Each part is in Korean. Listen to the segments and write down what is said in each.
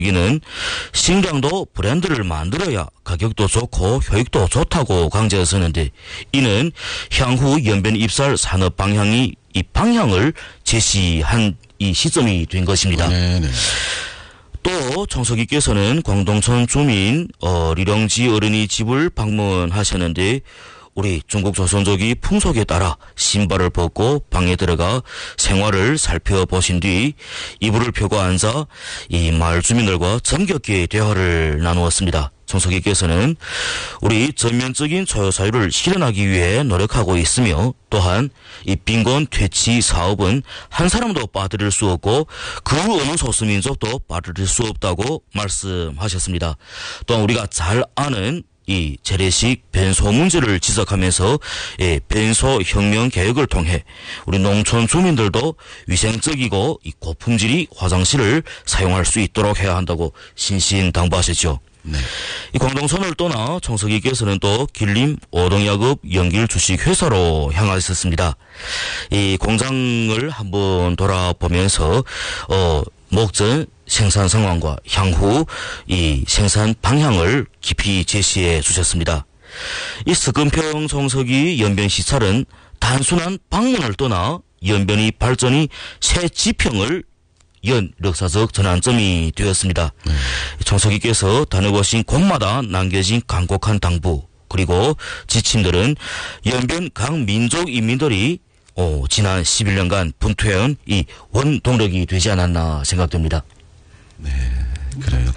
이는 식량도 브랜드를 만들어야 가격도 좋고 효익도 좋다고 강조했었는데 이는 향후 연변 입살 산업 방향이 이 방향을 제시한 이 시점이 된 것입니다. 네네. 또 정석이께서는 광동천 주민 리령지 어른이 집을 방문하셨는데 우리 중국 조선족이 풍속에 따라 신발을 벗고 방에 들어가 생활을 살펴보신 뒤 이불을 펴고 앉아 이 마을 주민들과 정겹게 대화를 나누었습니다. 정석이께서는 우리 전면적인 초요 사유를 실현하기 위해 노력하고 있으며 또한 이 빈곤 퇴치 사업은 한 사람도 빠뜨릴 수 없고 그 어느 소수민족도 빠뜨릴 수 없다고 말씀하셨습니다. 또한 우리가 잘 아는 이 재래식 변소 문제를 지적하면서 변소 혁명 개혁을 통해 우리 농촌 주민들도 위생적이고 이 고품질이 화장실을 사용할 수 있도록 해야 한다고 신신당부하셨죠. 네. 이 광동선을 떠나 정석이께서는 또 길림 오동야급 연길 주식회사로 향하셨습니다. 이 공장을 한번 돌아보면서 목전 생산 상황과 향후 이 생산 방향을 깊이 제시해 주셨습니다. 이 석금평 정석이 연변 시찰은 단순한 방문을 떠나 연변의 발전이 새 지평을 연 역사적 전환점이 되었습니다. 정석이께서 다녀보신 곳마다 남겨진 간곡한 당부 그리고 지침들은 연변 각 민족 인민들이 지난 11년간 분투해온 이 원동력이 되지 않았나 생각됩니다. 네, 그래요.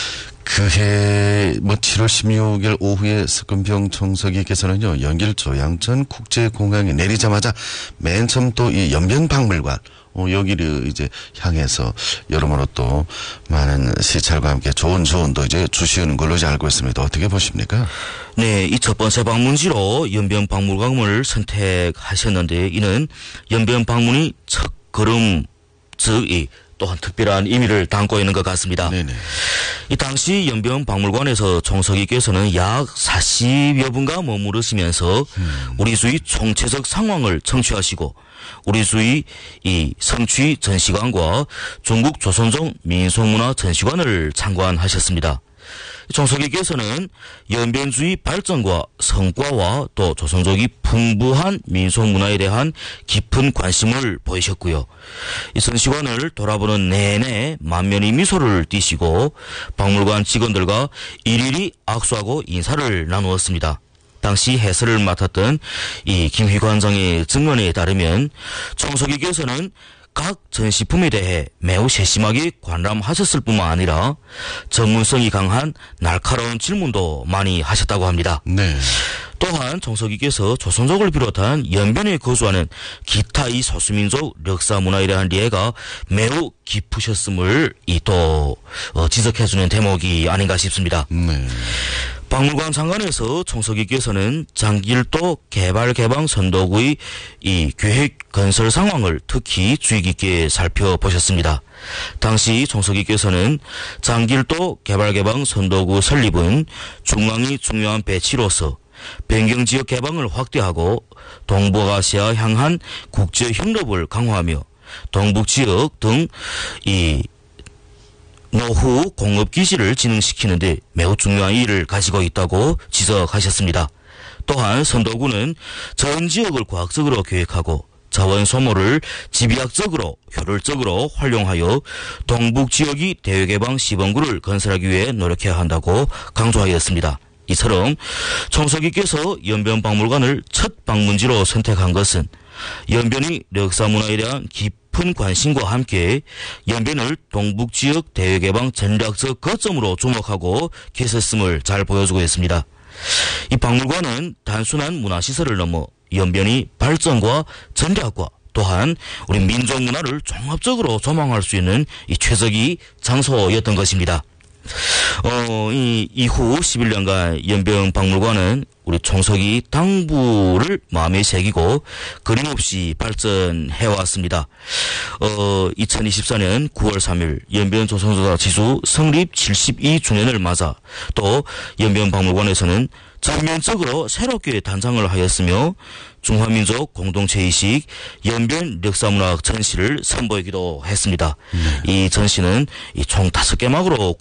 그해 7월 16일 오후에 석금평 정석이께서는요 연길 조양천 국제공항에 내리자마자 맨 처음 또 이 연변박물관 여기를 이제 향해서 여러모로 또 많은 시찰과 함께 좋은 조언도 이제 주시는 걸로 이제 알고 있습니다. 어떻게 보십니까? 네, 이 첫 번째 방문지로 연변박물관을 선택하셨는데 이는 연변박문이 첫 걸음 즉 이 또한 특별한 의미를 담고 있는 것 같습니다. 네네. 이 당시 연변박물관에서 정석이께서는 약 40여 분가 머무르시면서 우리 주의 총체적 상황을 청취하시고 우리 주의 이 성취 전시관과 중국 조선족 민속문화 전시관을 참관하셨습니다. 정석이께서는 연변주의 발전과 성과와 또 조선족이 풍부한 민속문화에 대한 깊은 관심을 보이셨고요. 이 전시관을 돌아보는 내내 만면의 미소를 띠시고 박물관 직원들과 일일이 악수하고 인사를 나누었습니다. 당시 해설을 맡았던 이 김휘 관장의 증언에 따르면 정석이께서는 각 전시품에 대해 매우 세심하게 관람하셨을 뿐만 아니라 전문성이 강한 날카로운 질문도 많이 하셨다고 합니다. 네. 또한 정석이께서 조선족을 비롯한 연변에 거주하는 기타 이 소수민족 역사 문화에 대한 이해가 매우 깊으셨음을 또 지적해주는 대목이 아닌가 싶습니다. 네. 박물관 장관에서 정석이께서는 장길도 개발 개방 선도구의 이 계획 건설 상황을 특히 주의 깊게 살펴보셨습니다. 당시 정석이께서는 장길도 개발 개방 선도구 설립은 중앙이 중요한 배치로서 변경지역 개방을 확대하고 동북아시아 향한 국제 협력을 강화하며 동북지역 등 이 노후 공업기지를 진흥시키는데 매우 중요한 일을 가지고 있다고 지적하셨습니다. 또한 선도구는 전 지역을 과학적으로 계획하고 자원 소모를 집약적으로 효율적으로 활용하여 동북지역이 대외개방 시범구를 건설하기 위해 노력해야 한다고 강조하였습니다. 이처럼 정석이께서 연변박물관을 첫 방문지로 선택한 것은 연변의 역사문화에 대한 깊은 관심과 함께 연변을 동북지역 대외개방 전략적 거점으로 주목하고 계셨음을 잘 보여주고 있습니다. 이 박물관은 단순한 문화시설을 넘어 연변의 발전과 전략과 또한 우리 민족 문화를 종합적으로 조망할 수 있는 이 최적의 장소였던 것입니다. 이후 11년간 연변박물관은 우리 총석이 당부를 마음에 새기고 끊임없이 발전해왔습니다. 2024년 9월 3일 연변조선조사 지수 성립 72주년을 맞아 또 연변박물관에서는 전면적으로 새롭게 단장을 하였으며 중화민족 공동체의식 연변 역사문학 전시를 선보이기도 했습니다. 이 전시는 총 5개막으로